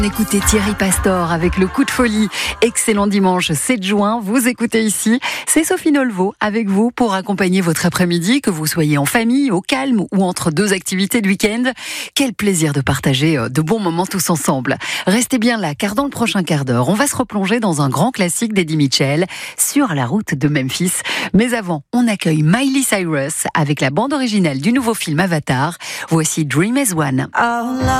Écoutez Thierry Pastor avec le coup de folie. Excellent dimanche 7 juin. Vous écoutez ici. C'est Sophie Nolvo avec vous pour accompagner votre après-midi, que vous soyez en famille, au calme ou entre deux activités de week-end. Quel plaisir de partager de bons moments tous ensemble. Restez bien là car dans le prochain quart d'heure, on va se replonger dans un grand classique d'Eddie Mitchell sur la route de Memphis. Mais avant, on accueille Miley Cyrus avec la bande originale du nouveau film Avatar. Voici Dream as One.